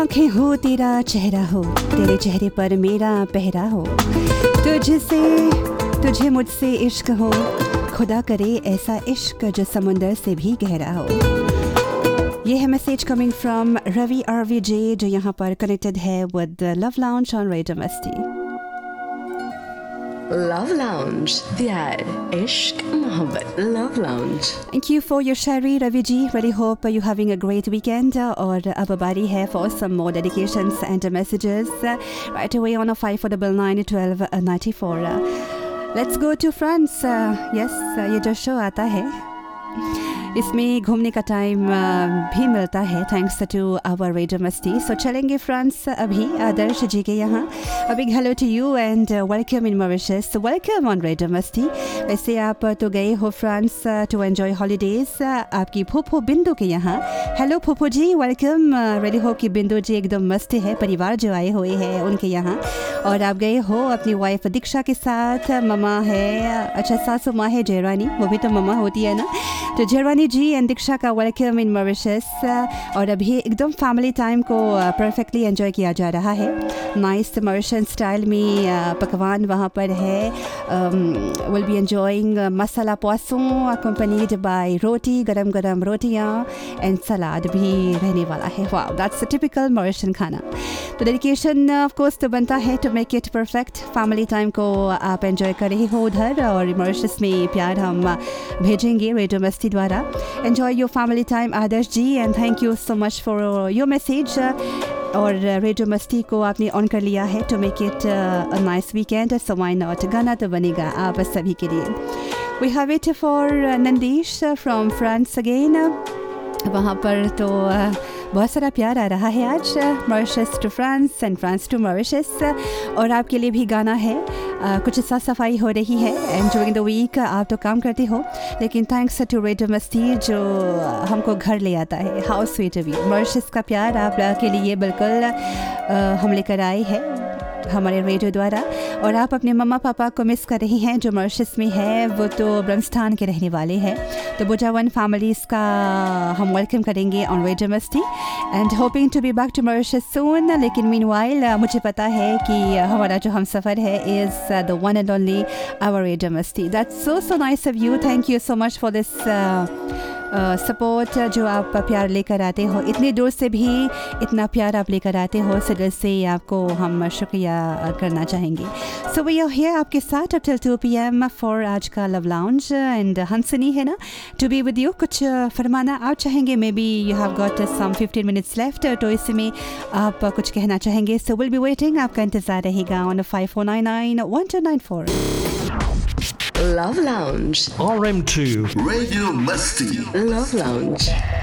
आंखें हो तेरा चेहरा हो, तेरे चेहरे पर मेरा पहरा हो, तुझे मुझसे इश्क हो, खुदा करे ऐसा इश्क जो समुंदर से भी गहरा हो। ये है मैसेज कमिंग फ्रॉम रवि आरवीजे जो यहाँ पर कनेक्टेड है with love lounge on radio मस्ती। Love Lounge, प्यार इश्क मोहब्बत Love Lounge. Thank you for your shari Ravi ji. Really hope you're having a great weekend. और अब बारी है for some more dedications and messages right away on a 54991294. Let's go to France. Yes, ये जो show आता है इसमें घूमने का टाइम भी मिलता है थैंक्स टू आवर रेडियो मस्ती। सो चलेंगे फ्रांस अभी आदर्श जी के यहाँ। A big hello to you and welcome in Mauritius, welcome on radio मस्ती। वैसे आप तो गए हो फ्रांस टू एंजॉय हॉलीडेज आपकी फूफू बिंदु के यहाँ। हेलो फूफू जी, वेलकम। रेडी हो कि बिंदु जी एकदम मस्त है, परिवार जो आए हुए हैं उनके यहाँ, और आप गए हो अपनी वाइफ दीक्षा के साथ। ममा है, अच्छा सासू माँ है जयरानी, वो भी तो ममा होती है ना। तो जयरानी जी एंड दीक्षा का वेलकम इन मॉरिशस। और अभी एकदम फैमिली टाइम को परफेक्टली एंजॉय किया जा रहा है। नाइस मॉरिशन स्टाइल में पकवान वहाँ पर है। Will be enjoying masala पोसों accompanied by रोटी, गरम गरम रोटियाँ एंड सलाद भी रहने वाला है। वाओ, दैट्स अ टिपिकल मॉरिशन खाना। तो डेडिकेशन ऑफ कोर्स तो बनता है to make it perfect. Family time को आप एंजॉय कर रहे हो उधर, और मॉरिशस में प्यार हम भेजेंगे रेडियो मस्ती द्वारा। Enjoy your family time Adarsh ji, and thank you so much for your message. और रेडियो मस्ती को आपने ऑन कर लिया है to make it a nice weekend, so why not? गाना तो बनेगा आप सभी के लिए। We have it for Nandish from France again. वहाँ पर तो बहुत सारा प्यार आ रहा है आज। Mauritius two France and France to Mauritius. और आपके लिए भी गाना है। कुछ साफ सफाई हो रही है एंड ड्यूरिंग द वीक आप तो काम करते हो, लेकिन थैंक्स टू रेडियो मस्ती जो हमको घर ले आता है। How sweet of you. Mauritius का प्यार आप के लिए बिल्कुल हम लेकर आए हैं हमारे रेडियो द्वारा। और आप अपने मम्मा पापा को मिस कर रही हैं जो मॉरिशस में है, वो तो ब्रह्मस्थान के रहने वाले हैं। तो बुजावन फैमिलीज़ का हम वेलकम करेंगे ऑन रेडियो मस्ती and hoping to be back to Mauritius सून। लेकिन मीनवाइल मुझे पता है कि हमारा जो हम सफ़र है is the one and only our radio मस्ती। That's so nice of you. Thank you so much for this support जो आप प्यार लेकर आते हो। इतनी दूर से भी इतना प्यार आप लेकर आते हो, so दिल से आपको हम शुक्रिया करना चाहेंगे। सो वी आर हियर आपके साथ अप टिल 2 PM फॉर आज का लव लाउंज एंड हंसनी है ना टू बी विद यू। कुछ फरमाना आप चाहेंगे, may be you have got some 15 minutes left, तो इसमें आप कुछ कहना चाहेंगे। सो विल बी वेटिंग, आपका इंतज़ार रहेगा on 54991294। Love Lounge. RM2 Radio Musty. Love Lounge.